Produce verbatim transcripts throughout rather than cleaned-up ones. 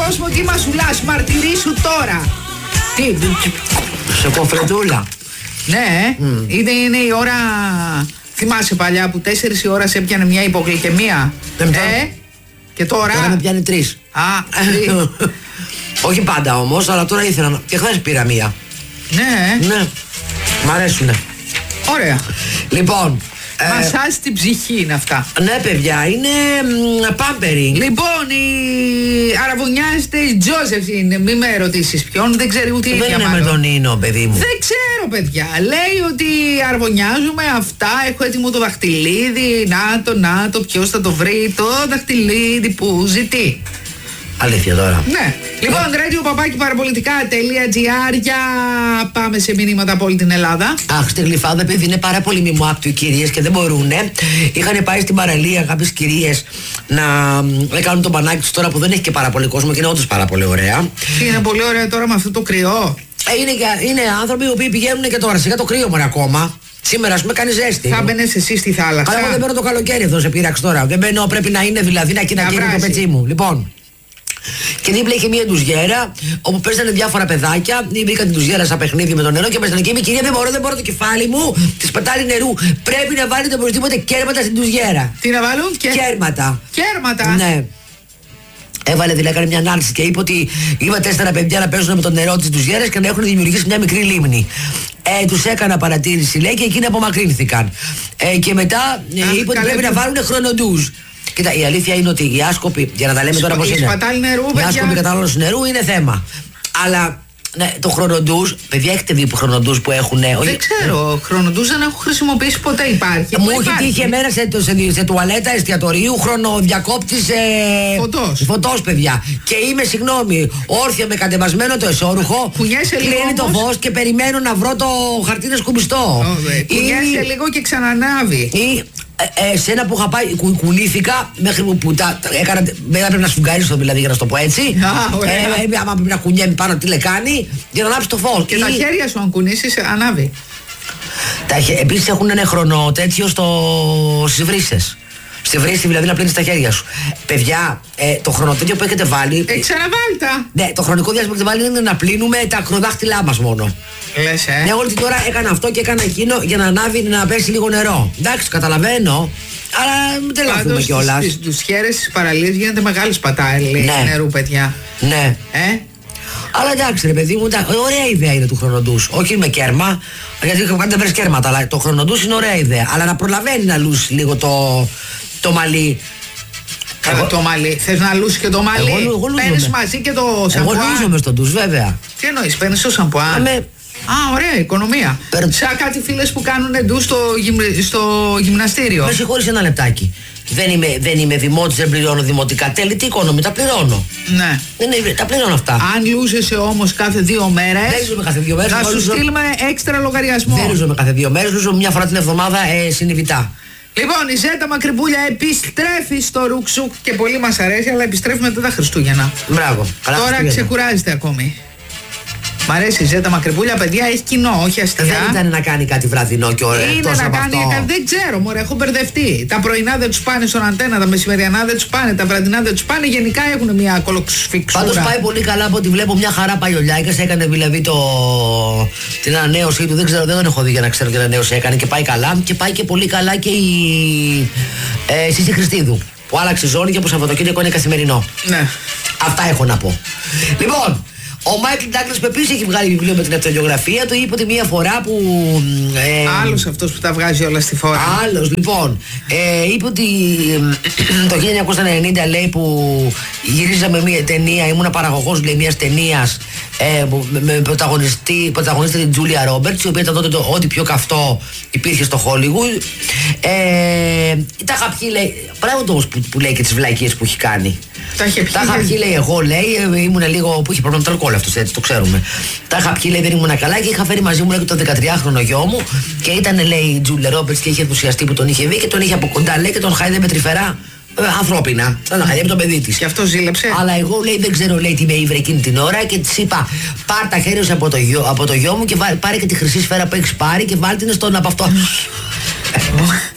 κόσμο τι μασουλάς, μαρτυρήσου τώρα. Τι, σε κοφρετούλα. Ναι, mm. είναι, είναι η ώρα. Θυμάσαι παλιά που τέσσερις η ώρα σε έπιανε μια υπογλυκαιμία. Ε, και τώρα. Τώρα με πιάνει τρεις. Α, τρεις. Όχι πάντα όμως, αλλά τώρα ήθελα να. Και χθες πήρα μία. Ναι. Ναι. Μ' αρέσουνε. Ωραία. Λοιπόν. Μασάζ στην ψυχή είναι αυτά. Ναι, παιδιά, είναι pampering. Λοιπόν, η αραβωνιάζεται η Τζόζεφιν. Μην με ρωτήσεις ποιον, δεν ξέρει ούτε η ίδια. Δεν είναι με τον Νίνο, παιδί μου. Δεν ξέρω, παιδιά. Λέει ότι αραβωνιάζουμε αυτά. Έχω έτοιμο το δαχτυλίδι. Να το, να το, ποιος θα το βρει. Το δαχτυλίδι που ζητεί. Αλήθεια τώρα. Ναι. Λοιπόν, radio παπάκι παραπολιτικά.gr. Για πάμε σε μηνύματα από όλη την Ελλάδα. Αχ, στη Γλυφάδα, παιδί, είναι πάρα πολύ μιμοάπτου οι κυρίες και δεν μπορούνε. Είχαν πάει στην παραλία κάποιες κυρίες να κάνουν το μπανάκι τους τώρα που δεν έχει και πάρα πολύ κόσμο και είναι όντως πάρα πολύ ωραία. Και είναι πολύ ωραία τώρα με αυτό το κρυό. Ε, είναι, είναι άνθρωποι οι οποίοι πηγαίνουν και τώρα σιγά το κρύο μόνο ακόμα. Σήμερα, α πούμε, κάνει ζέστη. Θα μπαίνεις εσύ στη θάλασσα. Αλλά εγώ δεν μπαίνω το καλοκαίρι εδώ σε πείραξ τώρα. Δεν μπαίνω, πρέπει να είναι δηλαδή να κοινακίνει το πετσί μου. Λοιπόν. Και δίπλα είχε μια ντουζιέρα όπου παίζανε διάφορα παιδάκια. Μπήκαν την ντουζιέρα σαν παιχνίδι με το νερό και παίζανε και είπε: κυρία, δεν μπορώ, δεν μπορώ το κεφάλι μου. Τη σπατάλη νερού. Πρέπει να βάλετε οπωσδήποτε κέρματα στην ντουζιέρα. Τι να βάλουν, και... κέρματα. Κέρματα. Ναι. Έβαλε δηλαδή, έκανε μια ανάλυση και είπε ότι είπα τέσσερα παιδιά να παίζουν με το νερό τη ντουζιέρα και να έχουν δημιουργήσει μια μικρή λίμνη. Ε, τους έκανα παρατήρηση, λέει, και εκείνοι απομακρύνθηκαν. Ε, και μετά ε, είπε ότι πρέπει να βάλουν χρονοτούζ. Κοίτα, η αλήθεια είναι ότι οι άσκοποι, για να τα λέμε τώρα πώς είναι, οι άσκοποι κατανάλωση νερού είναι θέμα. Αλλά ναι, το χρονοτούζ, παιδιά, έχετε δει χρονοτούζ που έχουν. Δεν όχι, ξέρω, χρονοτούζ δεν έχω χρησιμοποιήσει ποτέ. Υπάρχει. Μου έχει τύχει εμένα σε, σε, σε τουαλέτα εστιατορίου χρονοδιακόπτης ε, φωτός. Φωτός, παιδιά. Και είμαι, συγγνώμη, όρθια με κατεβασμένο το εσώρουχο. Κλείνει το φως και περιμένω να βρω το χαρτί να σκουμπιστώ. Κουνιέσαι λίγο και ξανανάβει. Ή, Ε, σένα που είχα πάει, κου, κουνήθηκα μέχρι που, που τα έκανα. Δεν έπρεπε να σφουγγαρίσω δηλαδή, για να το πω έτσι. Ah, ε, ε, άμα πρέπει να κουνιέμαι πάνω τη λεκάνη για να ανάψει το φως. Και ή... τα χέρια σου, αν κουνήσεις, ανάβει. Επίσης έχουν ένα χρόνο τέτοιο στο... στις βρύσες. Στη βρύση δηλαδή να πλύνεις τα χέρια σου. Παιδιά, ε, το χρονοτέτοιο που έχετε βάλει. Ε, ξαναβάλτα. Ναι, το χρονικό διάστημα που έχετε βάλει είναι να πλύνουμε τα ακροδάχτυλά μας μόνο. Λες, ε. Ναι, όλη την ώρα έκανα αυτό και έκανα εκείνο για να ανάβει, να πέσει λίγο νερό. Εντάξει, καταλαβαίνω. Αλλά μην τρελαθούμε κιόλας. Στις ντουσιέρες της παραλίας γίνεται μεγάλη σπατάλη ναι. νερού, παιδιά. Ναι. Ε? Αλλά εντάξει, ρε παιδί μου, ωραία ιδέα είναι του χρονοτούς. Όχι με κέρμα, γιατί δεν βρες κέρματα, αλλά το χρονοτούς είναι ωραία ιδέα. Αλλά να προλαβαίνει να λούσει λίγο το, το μαλλί. Καλά, εγώ... το μαλλί. Θες να λούσει και το μαλλί. Παίρνεις μαζί και το σαμπουά. Εγώ λούζομαι στον ντους, βέβαια. Τι εννοείς, παίρνεις το σαμπουά. Αμε... Α, ωραία, οικονομία. Παίρν... Σαν κάτι φίλες που κάνουν ντους στο, γυμ... στο γυμναστήριο. Με συγχωρείς ένα λεπτάκι. Δεν είμαι, δεν είμαι δημότης, δεν πληρώνω δημοτικά τέλη. Τι οικονομία, τα πληρώνω. Ναι. Δεν είναι, τα πληρώνω αυτά. Αν λούζεσαι όμως κάθε δύο μέρες. Δεν λούζομαι κάθε δύο μέρες. Θα σου λούζω... στείλουμε έξτρα λογαριασμό. Δεν λούζομαι κάθε δύο μέρες, λούζω μια φορά την εβδομάδα ε, συνειδητά. Λοιπόν, η Ζέτα Μακρυπούλια επιστρέφει στο Ρουξούκ και πολύ μας αρέσει, αλλά επιστρέφει μετά τα Χριστούγεννα. Μπράβο. Καλά. Τώρα ξεκουράζεται ακόμη. Μ' αρέσει η Ζέτα Μακρυπούλια, παιδιά, έχει κοινό, όχι αστεία. Δεν ήταν να κάνει κάτι βραδινό και ωραίο. Είναι να κάνει, αυτό. Δεν ξέρω, μωρέ, έχω μπερδευτεί. Τα πρωινά δεν τους πάνε στον αντένα, τα μεσημεριανά δεν τους πάνε, τα βραδινά δεν τους πάνε. Γενικά έχουν μια κολοξφιξούρα. Πάντως πάει πολύ καλά από ό,τι βλέπω, μια χαρά πάει ο Λιάικας. Έκανε δηλαδή το... την ανανέωσή του. Δεν ξέρω, δεν τον έχω δει για να ξέρω τι ανανέωση έκανε και πάει καλά. Και πάει και πολύ καλά και η ε, Σύση Χριστίδου. Που άλλαξε ζώνη και από Σαββατοκύριακο είναι καθημερινό. Ναι. Αυτά έχω να πω. Λοιπόν. Ο Μάικλ Ντάγκλας Πεπίς έχει βγάλει βιβλίο με την αυτογραφία του. Είπε ότι μία φορά που. Ε, Άλλος αυτός που τα βγάζει όλα στη φορά. Άλλος, λοιπόν. Ε, είπε ότι ε, το χίλια εννιακόσια ενενήντα λέει που γυρίζαμε μία ταινία, ήμουνα παραγωγός λέει μιας ταινίας ε, με, με πρωταγωνιστή, πρωταγωνιστή την Τζούλια Ρόμπερτς, η οποία ήταν τότε το ό,τι πιο καυτό υπήρχε στο Hollywood. Ε, τα είχα πιει, λέει. Πράγματι όμως που, που λέει και τις βλακίες που έχει κάνει. Τα είχε πιει. Τα είχα πιει, λέει, εγώ, λέει, ήμουν λίγο που είχε πρόβλημα με το αλκοόλ αυτός, έτσι, το ξέρουμε. Τα είχα πιει, λέει, δεν ήμουν καλά και είχα φέρει μαζί μου, λέει, και το δεκατριάχρονο γιο μου και ήταν, λέει, η Τζούλια Ρόμπερτς και είχε ενθουσιαστεί που τον είχε δει και τον είχε από κοντά, λέει, και τον χάιδευε τρυφερά ε, ανθρώπινα. Σαν να χάιδευε το παιδί της. Και αυτό ζήλεψε. Αλλά εγώ, λέει, δεν ξέρω, λέει, τι με ήβρε εκείνη την ώρα και της είπα, πάρ' τα χέρια σου από το γιο, από το γιο μου και πάρε και τη χρυσή σφαίρα που έχεις πάρει και βάλ' την στον από αυτό.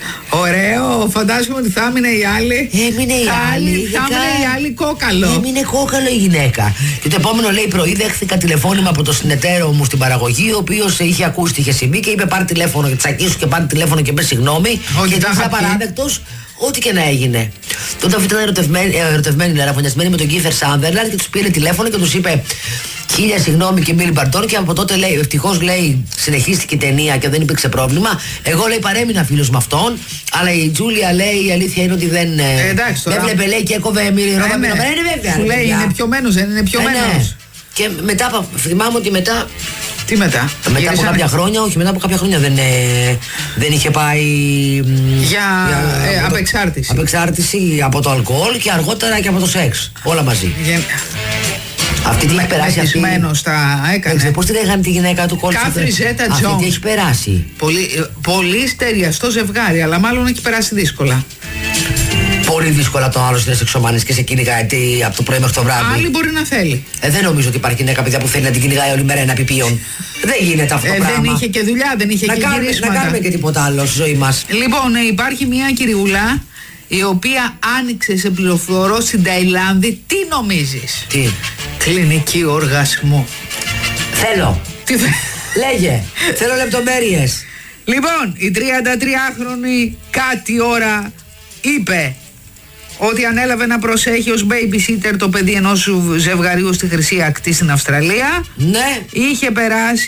Ωραίο, φαντάζομαι ότι θα έμεινε η άλλη. Έμεινε η άλλη. Θα έμεινε η άλλη κόκαλο. Έμεινε κόκαλο η γυναίκα. Και το επόμενο λέει πρωί δέχθηκα τηλεφώνημα από το συνεταίρο μου στην παραγωγή, ο οποίος είχε ακούσει τι είχε συμβεί και είπε πάρε τηλέφωνο και τσακίσου και πάρε τηλέφωνο και πες συγγνώμη. Όχι, και ήταν απαράδεκτος. Ό,τι και να έγινε. Τότε αυτή ήταν ερωτευμένη, ερωτευμένη ραβωνιασμένη με τον Κίφερ Σάνδερλαντ και του πήρε τηλέφωνο και του είπε χίλια συγγνώμη και μίλη μπαρτών. Και από τότε λέει, ευτυχώς λέει, συνεχίστηκε η ταινία και δεν υπήρξε πρόβλημα. Εγώ λέει παρέμεινα φίλος με αυτόν. Αλλά η Τζούλια λέει η αλήθεια είναι ότι δεν. Ε, εντάξει, τώρα. Δεν βλέπε λέει και έκοβε μίλη ρόβα. Ε, ναι. Είναι βέβαια. Σου λέει είναι πιωμένος, δεν είναι πιωμένος. Ε, ναι. Και μετά, θυμάμαι ότι μετά. Τι μετά? Μετά Γύρισαν... από κάποια χρόνια, όχι, μετά από κάποια χρόνια δεν, ε, δεν είχε πάει. Για, για ε, απεξάρτηση. Απεξάρτηση από το αλκοόλ και αργότερα και από το σεξ. Όλα μαζί. Για... Αυτή τι έχει περάσει. Αυτή. Τα έκανε. Πώς την έκανε τη γυναίκα του κόλπου. Κάθρι Ζέτα Τζον. Αυτή τι έχει περάσει. Πολύ, πολύ στεριαστό ζευγάρι, αλλά μάλλον έχει περάσει δύσκολα. Πολύ δύσκολα το άλλο είναι σεξομάνης και σε κυνηγάει από το πρωί μέχρι το βράδυ. Άλλη μπορεί να θέλει. Ε, δεν νομίζω ότι υπάρχει γυναίκα παιδιά που θέλει να την κυνηγάει όλη μέρα ένα πιπίον. Δεν γίνεται αυτό το ε, πράγμα. Δεν είχε και δουλειά, δεν είχε να και κάνουμε, γυρίσματα. Να κάνουμε και τίποτα άλλο στη ζωή μας. Λοιπόν, ε, υπάρχει μια κυριούλα η οποία άνοιξε σε πληροφορώ στην Ταϊλάνδη. Τι νομίζεις? Τι? Κλινική οργασμού. Θέλω. Τι θε... Λέγε. Θέλω λεπτομέρειες. Λοιπόν, η τριαντατριάχρονη κάτι ώρα είπε ότι ανέλαβε να προσέχει ως babysitter το παιδί ενός ζευγαριού στη Χρυσή Ακτή στην Αυστραλία. Ναι. Είχε περάσει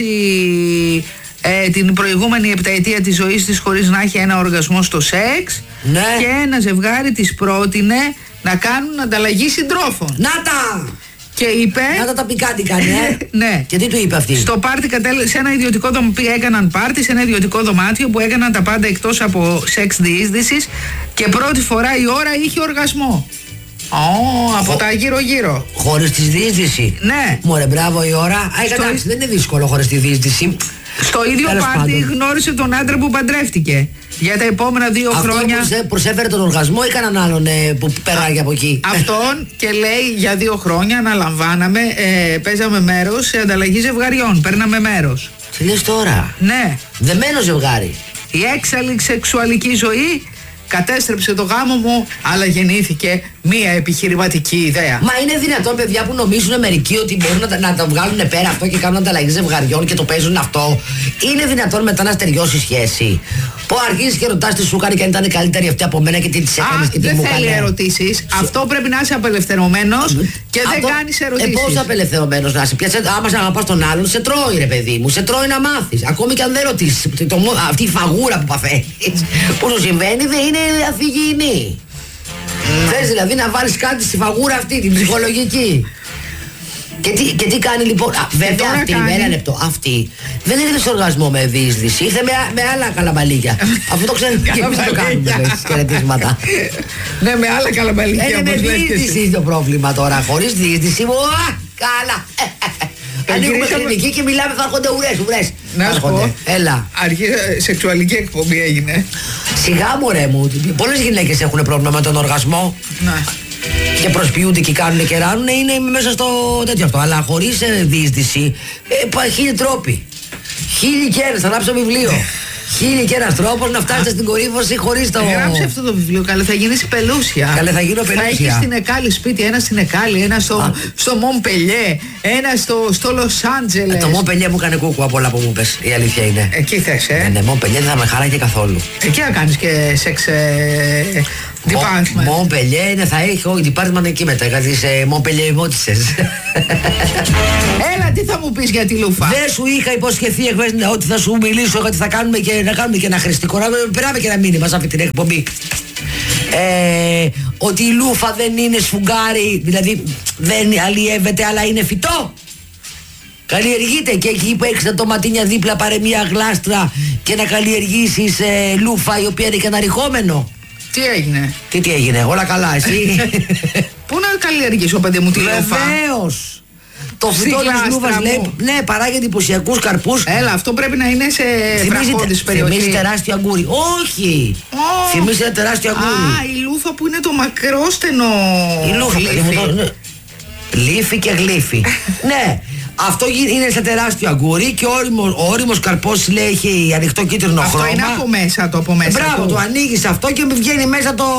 ε, την προηγούμενη επταετία της ζωής της χωρίς να έχει ένα οργασμό στο σεξ. Ναι. Και ένα ζευγάρι της πρότεινε να κάνουν ανταλλαγή συντρόφων. Να τα! Και είπε. Να τα τα πικάντι κάνει, ε. Ναι. Και τι του είπε αυτή? Στο πάρτι κατέληξε σε ένα ιδιωτικό δωμάτιο. Έκαναν πάρτι σε ένα ιδιωτικό δωμάτιο που έκαναν τα πάντα εκτός από σεξ διείσδυσης. Και πρώτη φορά η ώρα είχε οργασμό. Ω, από τα γύρω-γύρω. Χωρίς τη διείσδυση. Ναι. Μωρέ, μπράβο η ώρα. Α, εντάξει, δεν είναι δύσκολο χωρίς τη διείσδυση. Στο ίδιο πάρτι γνώρισε τον άντρα που παντρεύτηκε. Για τα επόμενα δύο αυτό χρόνια. Αυτό προσέφερε τον οργασμό ή κανέναν άλλον ε, που πέραγε από εκεί? Αυτόν και λέει για δύο χρόνια αναλαμβάναμε, ε, παίζαμε μέρος σε ανταλλαγή ζευγαριών. Παίρναμε μέρος. Τι λες τώρα? Ναι. Δεμένο ζευγάρι. Η έξαλλη σεξουαλική ζωή κατέστρεψε το γάμο μου, αλλά γεννήθηκε μία επιχειρηματική ιδέα. Μα είναι δυνατόν, παιδιά, που νομίζουν μερικοί ότι μπορούν να, να το βγάλουν πέρα αυτό και κάνουν ανταλλαγή ζευγαριών και το παίζουν αυτό? Είναι δυνατόν μετά να στεριώσει η σχέση? Που αρχίζει και ρωτά τι σου έκανε και αν ήταν καλύτερη αυτή από μένα και τι τη έκανε και τι μου έκανε. Δεν θέλει ερωτήσεις. Αυτό πρέπει να είσαι απελευθερωμένος και αυτό, δεν κάνεις ερωτήσεις. Ε, πώς απελευθερωμένος να είσαι? Πιάσε, άμα να πας τον άλλον, σε τρώει, ρε παιδί μου. Σε τρώει να μάθεις. Ακόμη και αν δεν ρωτήσεις. Αυτή η φαγούρα που παθαίνεις, που σου συμβαίνει, δεν είναι αφηγηνή. Mm. Θες δηλαδή να βάλεις κάτι στη φαγούρα αυτή, την ψυχολογική. Και τι, και τι κάνει λοιπόν? Α, βέβαια αυτή, με ένα λεπτό, αυτή δεν ήρθε σε οργασμό με διείσδυση, ήρθε με, με άλλα καλαμπαλίκια. Αυτό το ξέρουμε και εμείς το κάνουμε στις χαιρετίσματα. Ναι, με άλλα καλαμπαλίκια. Είναι με διείσδυση το πρόβλημα τώρα, χωρίς διείσδυση. Καλά. Ανοίγουμε κλινική και μιλάμε, θα έρχονται ουρές, ουρές. Να σου πω, έλα. Αρχή, σεξουαλική εκπομπή έγινε. Σιγά μωρέ μου, πολλές γυναίκες έχουν πρόβλημα με τον οργασμό. Ναι. Και προσποιούνται και κάνουν και ράνουν, είναι μέσα στο τέτοιο αυτό. Αλλά χωρίς ε, διείσδυση, ε, χίλιοι τρόποι. Χίλιοι και ένας, θα γράψω βιβλίο. Χίλιοι και ένας τρόπος να φτάσετε στην κορύφωση χωρίς το. Γράψε αυτό το βιβλίο, καλέ, θα γίνεις πελούσια. Καλέ, θα γίνω πελούσια. Θα έχεις στην Εκάλη σπίτι, ένα στην Εκάλη, ένα στο, στο Μομπελιέ, ένα στο, στο Λος Άντζελες. Ε, το Μομπελιέ μου έκανε κούκου από όλα που μου πες, η αλήθεια είναι. Εκεί θες, ε. Ε, ναι, Μομπελιέ δεν θα με χάραγε καθόλου. Εκεί να κάνεις και σεξ. Ε, department. Μομπελιέ, ναι, θα έχει, όχι, department εκεί μετά, γιατί σε Μομπελιέ ημώτησες. Έλα, τι θα μου πεις για τη Λούφα? Δεν σου είχα υποσχεθεί εχθές ότι θα σου μιλήσω, ότι θα κάνουμε και, να κάνουμε και ένα χρηστικό, να περάμε και ένα μήνυμα σε αυτή την εκπομπή. Ε, ότι η Λούφα δεν είναι σφουγγάρι, δηλαδή δεν αλλιεύεται αλλά είναι φυτό. Καλλιεργείται και εκεί που έχεις τα τοματίνια δίπλα, πάρε μια γλάστρα και να καλλιεργήσεις ε, Λούφα η οποία είναι και ένα ριχόμενο. Τι έγινε? Τι τι έγινε, όλα καλά, εσύ? Πού να καλλιεργήσω, παιδί μου, τη Λούφα? Βεβαίως. Το φυτό της Λούφας λέει, ναι, παράγει εντυπωσιακούς καρπούς. Έλα, αυτό πρέπει να είναι σε βραχώδης περιοχή. Θυμίζει τεράστιο αγκούρι. Όχι! Oh. Θυμίζει ένα τεράστιο αγκούρι. Α, η Λούφα που είναι το μακρόστενο. Η Λούφα, λίφη. Λίφη και γλύφη. Ναι. Αυτό είναι σε τεράστιο αγκούρι και ο όριμος, ο όριμος καρπός λέει έχει ανοιχτό κίτρινο αυτό χρώμα. Αυτό είναι από μέσα το από μέσα. Μπράβο, του. το ανοίγεις αυτό και βγαίνει μέσα το,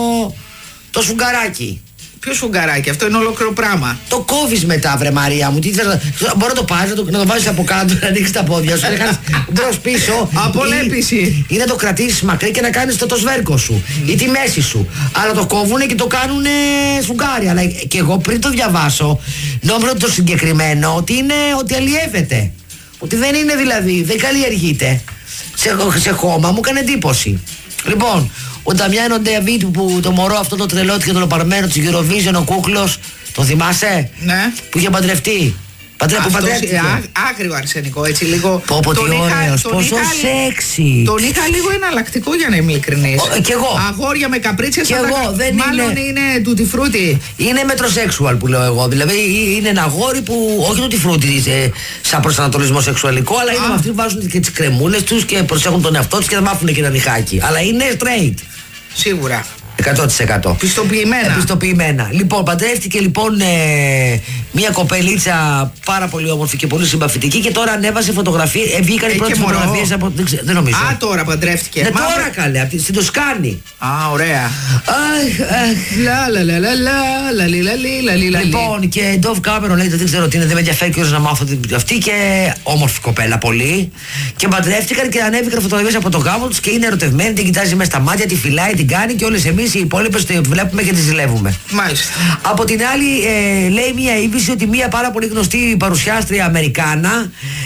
το σουγκαράκι. Ποιο σουγκαράκι, αυτό είναι ολόκληρο πράγμα. Το κόβεις μετά, βρε Μαρία μου. Τι θες, μπορεί να το πάρεις, να το, να το βάλεις από κάτω, να ανοίξεις τα πόδια σου, να κάνεις μπρος πίσω. Απολέπιση. Ή να το κρατήσεις μακρύ και να κάνεις το, το σβέρκο σου mm. ή τη μέση σου. Αλλά το κόβουνε και το κάνουνε σουγκάρι. Αλλά και εγώ πριν το διαβάσω, νόμιζα το συγκεκριμένο ότι είναι ότι αλλιεύεται. Ότι δεν είναι δηλαδή, δεν καλλιεργείται. Σε, σε χώμα μου έκανε εντύπωση. Λοιπόν, ο Νταμιάνο Ντεαβίτ που το μωρό αυτό το τρελό και το λοπαρμένο του Eurovision, ο κούκλος, το θυμάσαι? Ναι. Που είχε παντρευτεί. Παντρε, που παντρεύτηκε. Άγριο αρσενικό, έτσι λίγο. Πω πω τι ωραίος, πόσο σεξι. Τον είχα λίγο εναλλακτικό για να είμαι ειλικρινής. Κι εγώ. Αγόρια με καπρίτσια κι εγώ, τα... δεν μάλλον είναι... είναι τούτι φρούτι. Είναι μετροσέξουαλ που λέω εγώ. Δηλαδή είναι ένα αγόρι που όχι τούτι φρούτι σαν προσανατολισμό σεξουαλικό, αλλά είναι με αυτοί που βάζουν και τις κρεμούλες τους και προσέχουν τον εαυτό τους και θα μάθουν και ένα νυχάκι. Αλλά είναι straight. Σίγουρα. εκατό τοις εκατό. Πιστοποιημένα. Πιστοποιημένα. Λοιπόν, παντρεύτηκε λοιπόν ε, μια κοπελίτσα πάρα πολύ όμορφη και πολύ συμπαθητική και τώρα ανέβασε φωτογραφίες. Ε, βγήκαν οι πρώτες φωτογραφίες από. Δεν, ξε, δεν νομίζω. Α, τώρα παντρεύτηκε. Ναι, Μα... τώρα καλέ, στην Τοσκάνη. Α, ωραία. Αχ, αχ. Λα λα λα λα λα λα λα λα. Λοιπόν, και Ντόβ Κάμερον λέει: δεν ξέρω τι είναι, δεν με ενδιαφέρει και να μάθω αυτή και όμορφη κοπέλα πολύ. Και παντρεύτηκαν και ανέβηκαν φωτογραφίες από το γάμο τους και είναι ερωτευμένοι, την κοιτάζει μέσα στα μάτια, τη φυλάει, την κάνει και όλες εμείς οι υπόλοιπες το βλέπουμε και τη ζηλεύουμε. Μάλιστα. Από την άλλη, ε, λέει μια είδηση ότι μια πάρα πολύ γνωστή παρουσιάστρια Αμερικάνα,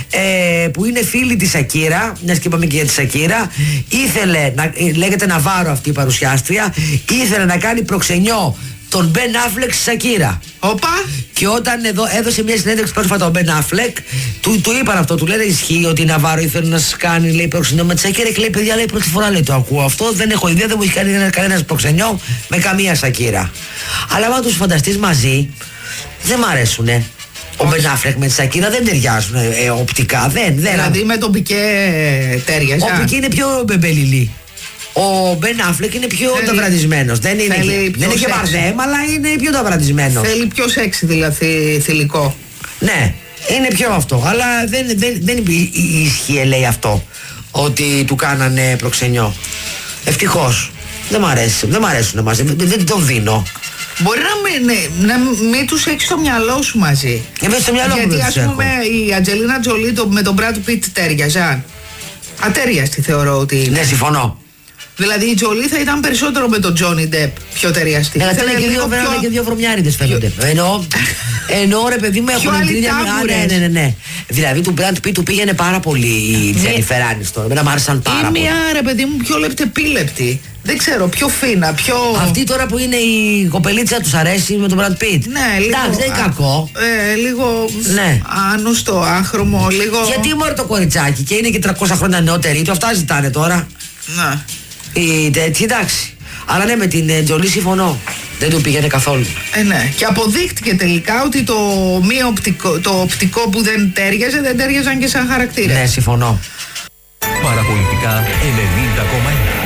ε, που είναι φίλη της Σακύρα, μιας και είπαμε και για τη Σακύρα, ήθελε, να, ε, λέγεται Ναβάρο αυτή η παρουσιάστρια, ήθελε να κάνει προξενιό τον Μπεν Αφλεκ στη Σακύρα. Όπα! Και όταν εδώ έδωσε μια συνέντευξη πρόσφατα ο Μπεν Αφλεκ, του, του είπαν αυτό, του λένε ισχύει ότι η Ναβάρο ήθελε να σας κάνει, λέει, προξενιό με τη Σακύρα και λέει, παιδιά, λέει, πρώτη φορά λέει το ακούω αυτό, δεν έχω ιδέα, δεν μου έχει κάνει κανένα προξενιό με καμία Σακύρα. Αλλά αν τους φανταστείς μαζί, δεν μ' αρέσουνε. Ο Μπεν Αφλεκ με τη Σακύρα δεν ταιριάζουν ε, ε, οπτικά, δεν, δεν. Δηλαδή με τον Πικέ τέριαζε. Ο Πικέ είναι πιο μπεμπελιλί. Ο Μπεν Αφλεκ είναι πιο ταυραντισμένος. Δεν είναι, δεν είναι και βαρδέμ, αλλά είναι πιο ταυραντισμένος. Θέλει πιο σεξι δηλαδή θηλυκό. Ναι, είναι πιο αυτό. Αλλά δεν, δεν, δεν ισχύει, λέει αυτό, ότι του κάνανε προξενιό. Ευτυχώς. Δεν μ' αρέσει, δεν μ' αρέσουν εμάς, δεν, δεν τον δίνω. Μπορεί να μην, ναι, να μην τους έχεις στο μυαλό σου μαζί. Εμείς στο μυαλό Γιατί μου ας πούμε η Αντζελίνα Τζολί το, με τον Μπραντ Πιτ τέριαζαν. Ατέριαστη θεωρώ ότι είναι. Ναι, συμφωνώ. Δηλαδή η Τζολί θα ήταν περισσότερο με τον Τζόνι Ντεπ πιο ταιριαστή. Ναι, θέλει και δύο, πιο... και δύο βρωμιάριδες φαίνονται. Εννοώ, εννοώ ρε παιδί μου έχουν εγκρίνει. Ναι, ναι, ναι, ναι. Δηλαδή του Μπραντ Πιτ του πήγαινε πάρα πολύ η Τζένιφερ Άνιστον. Εμένα μ' άρεσαν πάρα πολύ. Ή μια ρε παιδί μου πιο λεπτεπίλεπτη. Δεν ξέρω, πιο φίνα, πιο. Αυτή τώρα που είναι η κοπελίτσα τους αρέσει με τον Brad Pitt. Ναι, λίγο. Εντάξει, δεν είναι κακό. Ε, λίγο. Ναι. Άνουστο, άχρωμο, λίγο. Γιατί μωρέ το κοριτσάκι και είναι και τριακόσια χρόνια νεότερη του, αυτά ζητάνε τώρα. Ναι. Οι τέτοιοι, εντάξει. Αλλά ναι, με την Τζολί συμφωνώ. Δεν του πήγαινε καθόλου. Ε, ναι. Και αποδείχτηκε τελικά ότι το, μη οπτικό, το οπτικό που δεν τέριαζε δεν τέριαζαν και σαν χαρακτήρα. Ναι, συμφωνώ. Παραπολιτικά ενενήντα κόμμα ένα.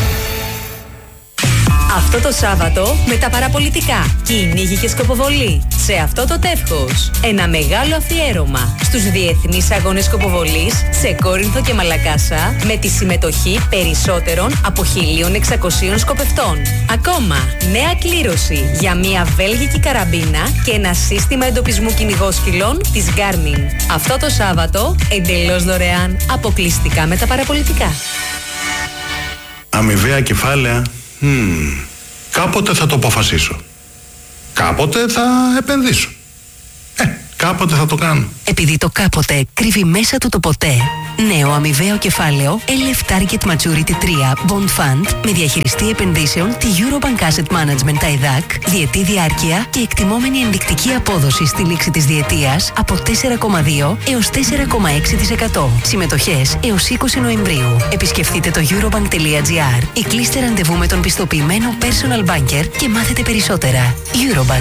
Αυτό το Σάββατο με τα παραπολιτικά, κυνήγι και σκοποβολή. Σε αυτό το τεύχος, ένα μεγάλο αφιέρωμα στους διεθνείς αγώνες σκοποβολής σε Κόρινθο και Μαλακάσα με τη συμμετοχή περισσότερων από χίλια εξακόσιων σκοπευτών. Ακόμα, νέα κλήρωση για μια βέλγικη καραμπίνα και ένα σύστημα εντοπισμού κυνηγόσκυλων της Garmin. Αυτό το Σάββατο, εντελώς δωρεάν, αποκλειστικά με τα παραπολιτικά. Αμοιβαία κεφάλαια. Hmm. Κάποτε θα το αποφασίσω. Κάποτε θα επενδύσω. Ε, κάποτε θα το κάνω. Επειδή το κάποτε κρύβει μέσα του το ποτέ. Νέο αμοιβαίο κεφάλαιο ελ εφ Target Maturity τρία Bond Fund με διαχειριστή επενδύσεων τη Eurobank Asset Management άι δι έι σι, διετή διάρκεια και εκτιμόμενη ενδεικτική απόδοση στη λήξη της διετίας από τέσσερα κόμμα δύο έως τέσσερα κόμμα έξι τοις εκατό. Συμμετοχές έως είκοσι Νοεμβρίου. Επισκεφτείτε το eurobank.gr ή κλείστε ραντεβού με τον πιστοποιημένο personal banker και μάθετε περισσότερα. Eurobank.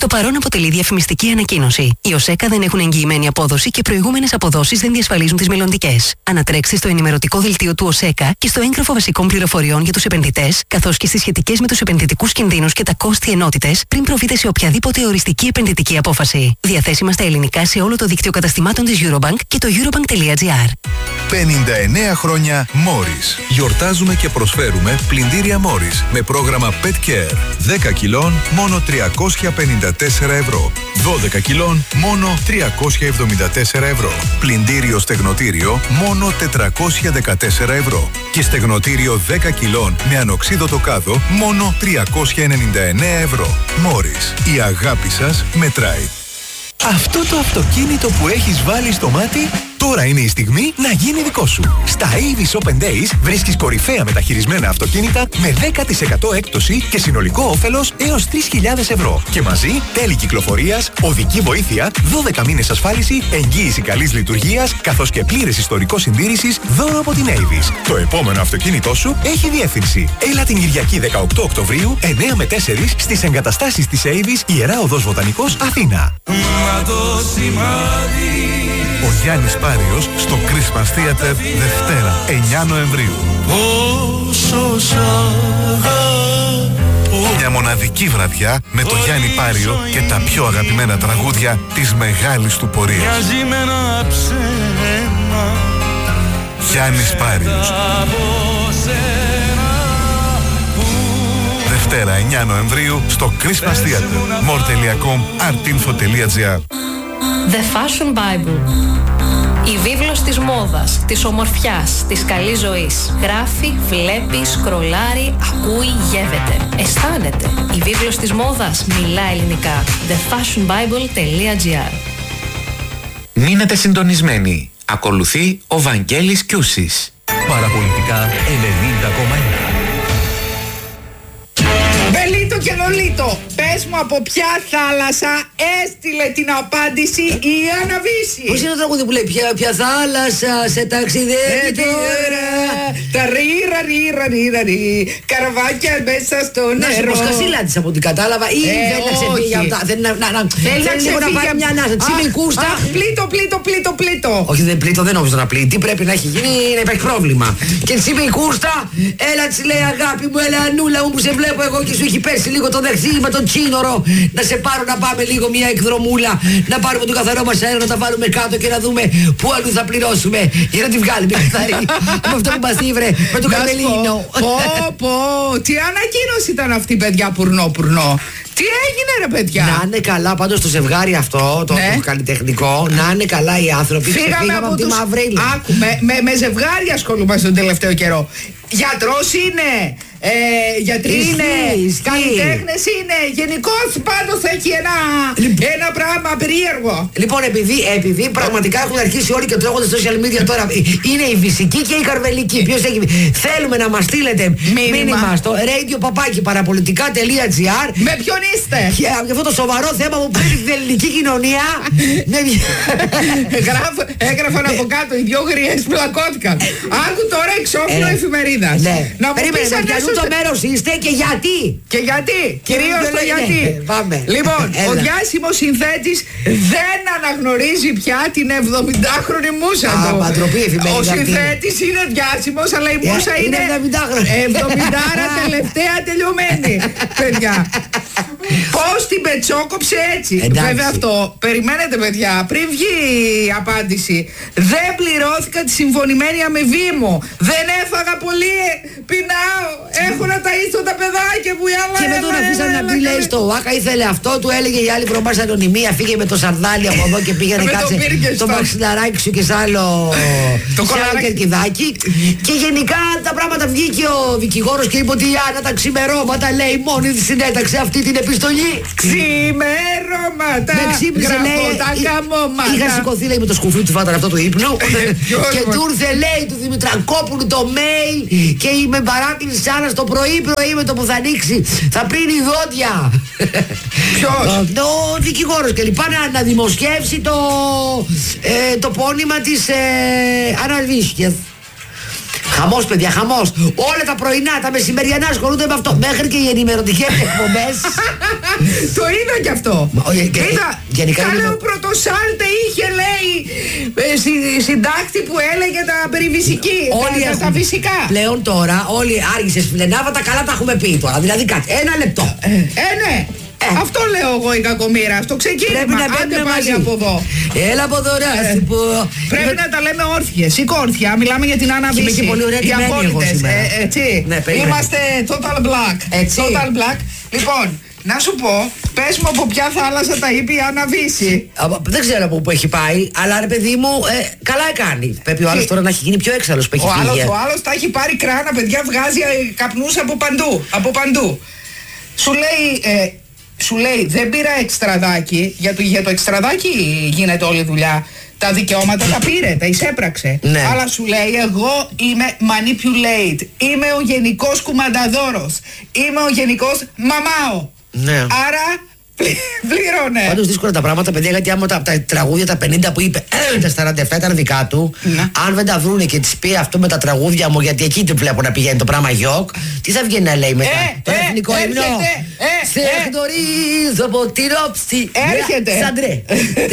Το παρόν αποτελεί διαφημιστική ανακοίνωση. Οι ΟΣΕΚΑ δεν έχουν εγγυημένη απόδοση και προηγούμενες αποδόσεις δεν διασφαλίζουν τις μελλοντικές. Ανατρέξτε στο ενημερωτικό δελτίο του ΟΣΕΚΑ και στο έγγραφο βασικών πληροφοριών για τους επενδυτές, καθώς και στις σχετικές με τους επενδυτικούς κινδύνους και τα κόστη ενότητες, πριν προβείτε σε οποιαδήποτε οριστική επενδυτική απόφαση. Διαθέσιμα στα ελληνικά σε όλο το δίκτυο καταστημάτων της Eurobank και το eurobank.gr. πενήντα εννέα χρόνια Morris. Γιορτάζουμε και προσφέρουμε πλυντήρια Morris με πρόγραμμα Pet Care. δέκα κιλών μόνο τριακόσια πενήντα τέσσερα ευρώ. δώδεκα κιλών μόνο τριακόσια εβδομήντα τέσσερα ευρώ. Πλυντήριο στεγνοτήριο μόνο τετρακόσια δεκατέσσερα ευρώ. Και στεγνοτήριο δέκα κιλών με ανοξίδωτο κάδο μόνο τριακόσια ενενήντα εννέα ευρώ. Morris. Η αγάπη σας μετράει. Αυτό το αυτοκίνητο που έχεις βάλει στο μάτι, τώρα είναι η στιγμή να γίνει δικό σου. Στα Avis Open Days βρίσκεις κορυφαία μεταχειρισμένα αυτοκίνητα με δέκα τοις εκατό έκπτωση και συνολικό όφελος έως τρεις χιλιάδες ευρώ. Και μαζί τέλη κυκλοφορίας, οδική βοήθεια, δώδεκα μήνες ασφάλιση, εγγύηση καλής λειτουργίας, καθώς και πλήρες ιστορικό συντήρησης δώρο από την Avis. Το επόμενο αυτοκίνητό σου έχει διεύθυνση. Έλα την Κυριακή δεκαοκτώ Οκτωβρίου, εννέα με τέσσερις, στις εγκαταστάσεις της Avis, Ιερά Οδός Βοτανικός, Αθήνα. Ο Γιάννης Πάριος στο Christmas Theater Δευτέρα, εννέα Νοεμβρίου. Μια μοναδική βραδιά με το Γιάννη Πάριο και τα πιο αγαπημένα τραγούδια της μεγάλης του πορείας. Γιάννης Πάριος. Δευτέρα εννέα Νοεμβρίου στο Christmas Theater. more τελεία com, artinfo τελεία gr. The Fashion Bible. Η βίβλος της μόδας, της ομορφιάς, της καλής ζωής. Γράφει, βλέπει, σκρολάρει, ακούει, γεύεται. Αισθάνεται. Η βίβλος της μόδας μιλά ελληνικά. the fashion bible τελεία gr. Μείνετε συντονισμένοι. Ακολουθεί ο Βαγγέλης Κιούσης. Παραπολιτικά ενενήντα κόμμα ένα. Μπελίτο και Λολίτο, πες μου από ποια θάλασσα έστειλε την απάντηση η Άννα Βύση. Πώς είναι το τραγούδι που λέει ποια, ποια θάλασσα σε ταξιδεύει τώρα. Τα ρίρα ρίρα ρίρα ρί, καραβάκια μέσα στο νερό. Να σου κασίλα της από ό,τι κατάλαβα ή Ε, δεν να ξεφύγει όχι. από τα... Δεν να, να, να, Θέλει να λίγο να ξεφύγει πάρει απ' μια ανάσα. Τσίμη κούστα. Αχ, πλήτο, πλήτο, πλήτο, πλήτο. Όχι, δεν πλήττω, δεν νόμιζα να πλήττει. Τι πρέπει να έχει γίνει, να υπάρχει πρόβλημα. Και τσίμη κούστα, έλα της λέει αγάπη μου, έλα Ανούλα μου που σε βλέπω εγώ και σου έχει πέσει λίγο το δεξί με τον τσίνορο. Να σε πάρω να πάμε λίγο μια εκδρομούλα. Να πάρουμε τον καθαρό μας αέρα, να τα βάλουμε κάτω και να δούμε πού αλλού θα πληρώσουμε. Για να τη βγάλουμε καθαρή. Με αυτό που μας ήβρε, με τον Καρμελίνο. Πω, πω, τι ανακοίνωση ήταν αυτή, παιδιά, πουρνό, πουρνό. Τι έγινε, ρε παιδιά. Να είναι καλά πάντως το ζευγάρι αυτό, το, Ναι. το καλλιτεχνικό. Να είναι καλά οι άνθρωποι. Φύγαμε Ξεφύγαμε από τη τους... μαύρη. Άκου, με, με, με ζευγάρι ασχολούμαστε τον τελευταίο καιρό. Γιατρός είναι, ε, γιατροί Ισχύει, είναι, ισχύει. καλλιτέχνες είναι. Γενικώς πάντως έχει ένα, ένα πράγμα περίεργο. Λοιπόν, επειδή, επειδή πραγματικά έχουν αρχίσει όλοι και τρώγονται στα social media τώρα, είναι η φυσική και η καρβελική. Ποιος έχει. Θέλουμε να μας στείλετε Μήνυμα. μήνυμα στο radio παπάκι παραπολιτικά τελεία gr. Με ποιον είστε? Και για αυτό το σοβαρό θέμα που πρέπει την ελληνική κοινωνία. με μια- Γράφω- Έγραφαν από κάτω οι δυο γριές πλακώθηκαν. Άκου τώρα εξώφυλλο Ε, εφημερίδας. Ναι. Να μου Περίμενε, πεις με αν ποιανού έσωσε- το μέρος είστε και γιατί. Και γιατί, κυρίως ποιο το λέει, γιατί. ναι, πάμε. Λοιπόν, ο Έλα. διάσημος συνθέτης δεν αναγνωρίζει πια την εβδομηντάχρονη μούσα Α, του. μα, ντροπή εφημερίδα Ο αυτή. συνθέτης είναι διάσημος, αλλά η Ε, μούσα είναι είναι εβδομηντάχρονη. εβδομηντάρα τελευταία τελειωμένη. Παιδιά. Πώς την πετσόκοψε έτσι. Εντάξει. Βέβαια αυτό, περιμένετε παιδιά, πριν βγει η απάντηση. Δεν πληρώθηκα τη συμφωνημένη αμοιβή μου. Δεν έφαγα πολύ, πεινάω. Έχω να ταΐσω τα παιδάκια μου. Έλα, Και με τον έλα, αφήσαν έλα, να έλα, πει, λέει καλέ. στο ΟΑΚΑ, ήθελε αυτό, του έλεγε η άλλη προμάς ανωνυμία, φύγε με το σαρδάλι από εδώ και πήγαινε Με το κάτσε πήρε το στο- μαξιλαράκι σου και σ' άλλο, Το σε άλλο κολαράκι. κερκιδάκι. Και γενικά τα πράγματα βγήκε ο δικηγόρος και είπε ότι η Άννα τα ξημερώματα λέει μόνη της συνέταξε αυτή την επιστολή. Ξημερώματα. Με ξύπνησε γράφω λέει, τα εί- καμώματα. είχα σηκωθεί λέει με το σκουφί του φάταν αυτό του ύπνου ποιος και μας? του ήρθε λέει του Δημητρακόπουλου το mail και η με παράκληση της Άννας το πρωί πρωί με το που θα ανοίξει θα πρίνει δόντια. Ποιος? Ο δικηγόρος και λοιπά να, να δημοσιεύσει το, ε, το πόνημα της ε, Άννας Βύσικες. Χαμός, παιδιά, χαμός. Όλα τα πρωινά, τα μεσημεριανά ασχολούνται με αυτό. Μέχρι και οι ενημερωτικές εκπομπές. Το είδα κι αυτό. Είδα. Καλά, ο Πρωτοσάλτε είχε, λέει, συντάκτη που έλεγε τα περιφυσική. Όλοι τα, τα φυσικά. Πλέον τώρα, όλοι άργησες φιλενάβατα, καλά τα έχουμε πει τώρα. Δηλαδή, κάτι, ένα λεπτό. Ε, ναι. Ε. Αυτό λέω εγώ η κακομοίρα. Αυτό ξεκίνημα. Πρέπει να μπαίνουμε πάλι από εδώ. Έλα από εδώ, να σου πω. Πρέπει να τα λέμε όρθιες. Σήκω όρθια. Μιλάμε για την Άννα Βύση. Είμαι και πολύ ωραία ντυμένη εγώ σήμερα. Ε, έτσι. Ναι, είμαστε total black. Έτσι. Total black. Λοιπόν, να σου πω, πες μου από ποια θάλασσα τα είπε η Άννα Βύση. Δεν ξέρω από πού έχει πάει, αλλά ρε παιδί μου, ε, καλά κάνει. Πρέπει ο άλλος τώρα να έχει γίνει πιο έξαλλος που έχει ο φύγει. Άλλος, ο άλλος τα έχει πάρει κράνα, παιδιά, βγάζει καπνούς από παντού. Από παντού. Σου λέει. Ε, Σου λέει δεν πήρα εξτραδάκι, για το, για το εξτραδάκι γίνεται όλη η δουλειά. Τα δικαιώματα τα πήρε, τα εισέπραξε. Ναι. Αλλά σου λέει εγώ είμαι manipulate, είμαι ο γενικός κουμανταδόρος, είμαι ο γενικός μαμάο. Ναι. Άρα πλήρωνε. Πάντως δύσκολα τα πράγματα, παιδιά, γιατί άμα τα, τα τραγούδια τα πενήντα που είπε, τα σαράντα επτά ήταν δικά του. Ναι. Αν δεν τα βρούνε και τις πει αυτό με τα τραγούδια μου, γιατί εκεί του βλέπω να πηγαίνει το πράγμα γιοκ, τι θα βγαίνει να λέει μετά. Ε, το ε, εθνικό ύμνο. ε, Σε ε. γνωρίζω από την όψη. Έρχεται. Σαντρέ.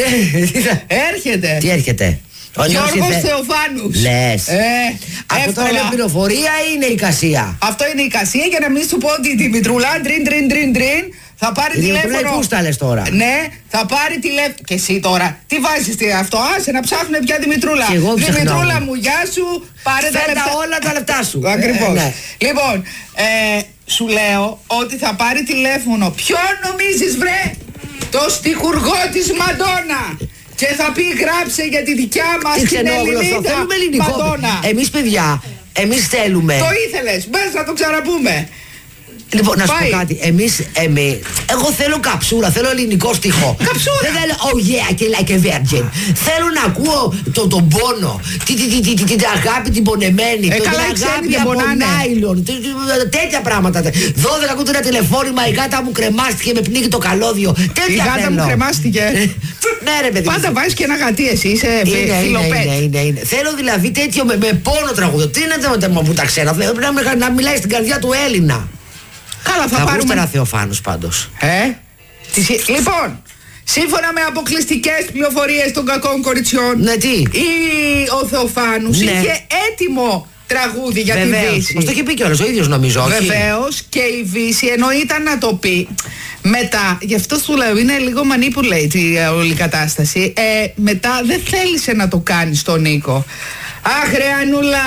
Έρχεται. Τι έρχεται. Γιώργος Θεοφάνους. Λες. Ε, αυτό τώρα είναι πληροφορία ή είναι η κασία? Αυτό είναι η κασία, για να μην σου πω ότι η Δημητρούλα τρίν τρίν τρίν τρίν θα πάρει η τηλέφωνο. Πού στα λες τώρα? Ναι, θα πάρει τηλέφωνο. Και εσύ τώρα, τι βάζεις αυτό, άσε να ψάχνουν πια Δημητρούλα. Και εγώ Δημητρούλα μου, γεια σου, πάρε τα λεπτά. όλα τα λεπτά σου. Ακριβώς. Ε, ναι. Λοιπόν, ε, σου λέω ότι θα πάρει τηλέφωνο. Ποιον νομίζεις, βρε? Το στιχουργό της Μαντόνα. Και θα πει γράψε για τη δικιά μας την Ελληνίδα Μαντόνα. Εμείς, παιδιά, εμείς θέλουμε. Το ήθελες, μπες να το ξαναπούμε. Λοιπόν, να σου Πάει. πω κάτι. Εμείς, εμείς, εγώ θέλω καψούρα, θέλω ελληνικό στιχό. Καψούρα! Δεν θέλω, oh yeah, και like a virgin. Θέλω να ακούω το, τον πόνο, τη, τη, τη, τη, τη, την αγάπη την πονεμένη, Ε, το, καλά, την οι ξένοι αγάπη δεν από πονάνε. νάιλον, τε- τε- τέτοια πράγματα. δώδεκα ακούτε ένα τηλεφώνημα, η γάτα μου κρεμάστηκε, με πνίγει το καλώδιο. Τέτοια Η γάτα θέλω. μου κρεμάστηκε. Ναι, ρε παιδί. Πάντα βάζεις και ένα γατί, εσύ είσαι Είναι, είναι, φιλοπέτ. είναι, είναι, είναι. Θέλω δηλαδή τέτοιο με, με πόνο τραγούδιο. Τι είναι το μου τα ξένα. Θέλω να, να μιλάει στην καρδιά του Έλληνα. Καλά, θα, Θα πάρουμε. ακούσετε ένα Θεοφάνους πάντως. Ε, τι συ- λοιπόν, σύμφωνα με αποκλειστικές πληροφορίες των κακών κοριτσιών, Ναι, τι. η, ο Θεοφάνους Ναι. είχε έτοιμο τραγούδι για τη Βεβαίως. Δύση. Μας το είχε πει κιόλας ο ίδιος, νομίζω. όχι? Βεβαίως, και η Δύση, ενώ ήταν να το πει μετά, γι' αυτό σου λέω, είναι λίγο manipulate η ε, όλη κατάσταση. Ε, μετά δεν θέλησε να το κάνει στον Νίκο. Αχ, ρε Ανούλα,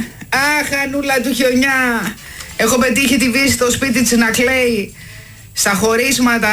αχ, Ανούλα του χιονιά. Έχω πετύχει τη Δύση στο σπίτι της να κλαίει. Στα χωρίσματα.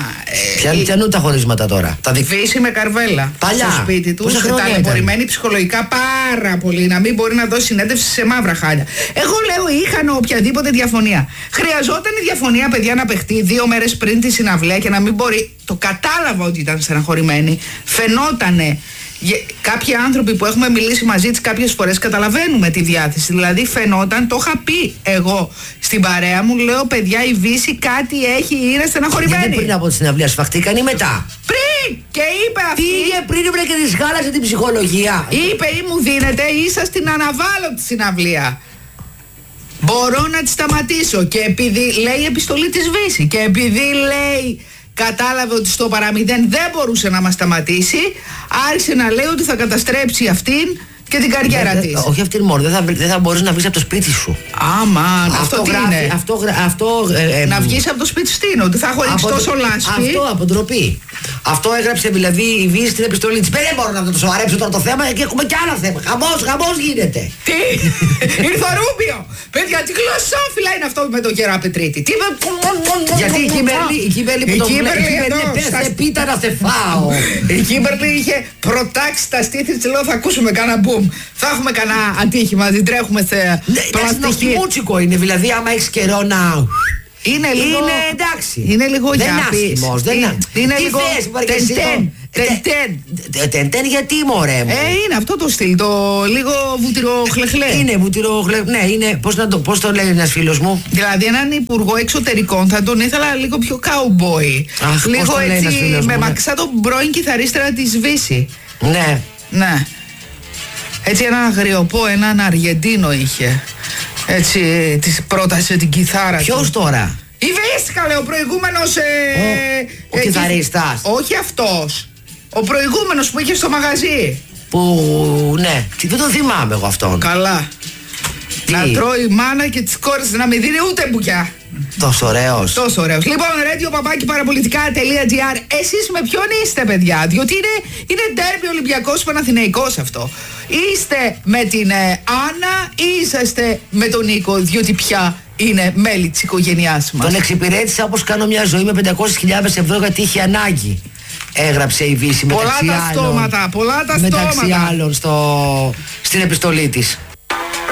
ε, Ποια η- πιανούν τα χωρίσματα τώρα. Τα δι... Δύση με Καρβέλα. Παλιά. Στο σπίτι του. Πόσα χρόνια Ταλαιπωρημένη ψυχολογικά πάρα πολύ. Να μην μπορεί να δώσει συνέντευξη σε μαύρα χάλια. Εγώ λέω είχαν οποιαδήποτε διαφωνία. Χρειαζόταν η διαφωνία, παιδιά, να παιχτεί δύο μέρες πριν τη συναυλία και να μην μπορεί. Το κατάλαβα ότι ήταν στεναχωρημένη. Φαινότανε. Γε- Κάποιοι άνθρωποι που έχουμε μιλήσει μαζί της κάποιες φορές καταλαβαίνουμε τη διάθεση. Δηλαδή φαινόταν, το είχα πει εγώ στην παρέα μου, λέω παιδιά η Δύση κάτι έχει, είναι στεναχωρημένη. Γιατί πριν από τη συναυλία σφαχτήκαν ή μετά? Πριν! Και είπε αυτή. Πήγε πριν έπρεπε και της χάλασε την ψυχολογία. Είπε ή μου δίνετε ή σας την αναβάλω τη συναυλία. Μπορώ να τη σταματήσω. Και επειδή λέει η επιστολή της Βύση και επειδή λέει κατάλαβε ότι στο παραμηδέν δεν μπορούσε να μας σταματήσει, άρχισε να λέει ότι θα καταστρέψει αυτήν και την καριέρα Δεν- της. Όχι αυτήν μόνο, δεν θα, βρει- δεν θα μπορείς να βγεις από το σπίτι σου. Αμάν, αυτό, Αυτό τι γράφει, είναι. αυτό, γρα- αυτό, ε, ε, Να βγεις από το σπίτι σου τι είναι, ότι θα έχω ρίξει από- τόσο λάσπη. Αυτό από ντροπή. Αυτό έγραψε δηλαδή η Βύση στην επιστολή της. Δεν μπορώ να το σοβαρέψω τώρα το θέμα και έχουμε και άλλα θέματα. Χαμός, χαμός γίνεται. Τι! Ήρθε ο Ρούμπιο! Παιδιά, τι γλωσσόφυλλα είναι αυτό με τον Γερά Πετρίτη. Τι με. Γιατί η Κίμπερλι, η Κίμπερλι που Η το βλέπει, Κίμπερλι η Κίμπερλι εδώ, πες στα- σε πίτα να σε φάω. Η Κίμπερλι είχε προτάξει τα στήθη της, λέω θα ακούσουμε κάνα μπουμ. Θα έχουμε κάνα ατύχημα, την τρέχουμε σε Ναι, εντάξει, πλαστική. νοστιμούτσικο είναι, δηλαδή άμα έχεις καιρό να... Είναι λίγο. Είναι εντάξει. Είναι λίγο Δεν είναι γιάπης. άσχημος, δεν Είναι- είναι. είναι Τι λίγο θες, μπορεί και εσύ τεντέν, το- τεντέν. Τε- Τεντέν γιατί μωρέ μου. Ε, είναι αυτό το στυλ, το λίγο βουτυροχλεχλέ. Είναι βουτυροχλε... Ναι, είναι. Πώς, να το, πώς το λέει ένας φίλος μου. Δηλαδή έναν υπουργό εξωτερικών θα τον ήθελα λίγο πιο cowboy. Αχ, πώς λίγο τον λέει ένας έτσι φίλος με μου, ναι. μαξά τον πρώην κιθαρίστρα της Βύση. Ναι. Ναι. Έτσι έναν αγριοπό, έναν Αργεντίνο είχε. Έτσι, της πρότασε την κιθάρα. Ποιος τώρα? Η Βίσκα, λέει, ο προηγούμενος. Ε, ο ε, κιθαρίστας. Όχι αυτός. Ο προηγούμενος που είχε στο μαγαζί. Που, ναι, δεν τον θυμάμαι εγώ αυτόν. Καλά. Τι? Να τρώει η μάνα και τις κόρες να μην δίνει ούτε μπουκιά. Τόσο ωραίος. Τόσο ωραίος. Λοιπόν, radio παπάκι παραπολιτικά.gr. Εσείς με ποιον είστε, παιδιά? Διότι είναι, είναι ντέρμπι Ολυμπιακός Παναθηναϊκός αυτό. Είστε με την ε, Άννα ή είσαστε με τον Νίκο? Διότι πια είναι μέλη της οικογένειάς μας. Τον εξυπηρέτησα όπως κάνω μια ζωή με πεντακόσιες χιλιάδες ευρώ γιατί είχε ανάγκη. Έγραψε η Βύση μεταξύ πολλά τα άλλων, στόματα, πολλά τα μεταξύ στόματα. άλλων στο, στην επιστολή της.